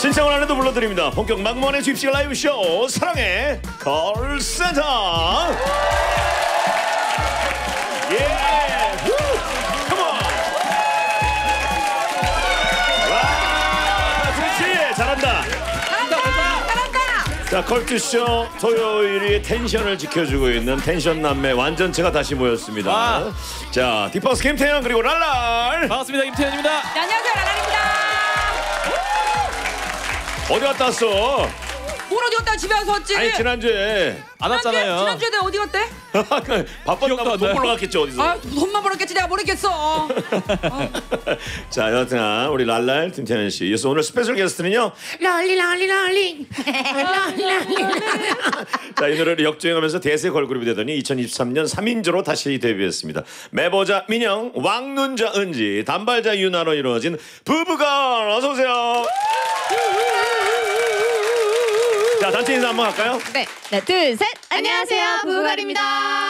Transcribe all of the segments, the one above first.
신청을 안 해도 불러드립니다. 본격 막무가내 줍시가 라이브쇼 사랑의 콜센터. 예, 컴온. 와, 그렇지, 잘한다. 자, 컬투쇼 토요일이 텐션을 지켜주고 있는 텐션 남매 완전체가 다시 모였습니다. 와. 자, 딥하우스 김태현 그리고 랄랄. 반갑습니다. 김태현입니다. 네, 안녕하세요, 라라입니다. 어디 갔다 왔어? 뭘 어디 갔다 집에 와서 왔지? 아니 지난주에 안 왔잖아요. 지난주에 내가 어디 갔대? 바빴나 기억도 봐. 안 돈 나요. 벌러 갔겠죠 어디서. 아, 돈만 벌었겠지 내가 모르겠어. 자, 여하튼 우리 랄랄 김태현 씨. 그래서 오늘 스페셜 게스트는요. 랄리. 자, 이 노래를 역주행하면서 대세 걸그룹이 되더니 2023년 3인조로 다시 데뷔했습니다. 매보자 민영, 왕눈자 은지, 단발자 유나로 이루어진 부부걸. 어서 오세요. 자, 단체 인사 한번 할까요? 네, 둘, 셋. 안녕하세요, 부부걸입니다.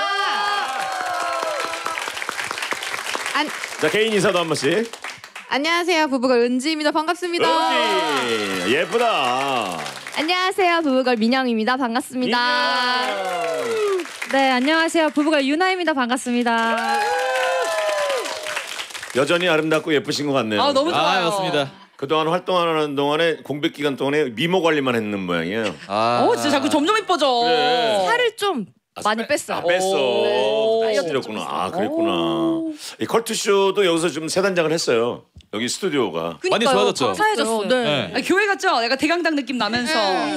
자, 개인 인사도 한 번씩. 안녕하세요, 부부걸 은지입니다. 반갑습니다. 은지 예쁘다. 안녕하세요, 부부걸 민영입니다. 반갑습니다. 민영. 네, 안녕하세요, 부부걸 유나입니다. 반갑습니다. 여전히 아름답고 예쁘신 것 같네요. 아, 너무 좋아요. 맞습니다. 그동안 활동하는 동안에 공백 기간 동안에 미모 관리만 했는 모양이에요. 진짜 자꾸 점점 이뻐져. 그래. 살을 좀 많이 뺐어요. 아, 뺐어. 네. 다이어트였구나. 아, 그랬구나. 이 컬투쇼도 여기서 좀 세 단장을 했어요. 여기 스튜디오가. 많이 좋아졌죠? 사해졌어요. 네. 네. 아니, 교회 같죠? 약간 대강당 느낌 나면서.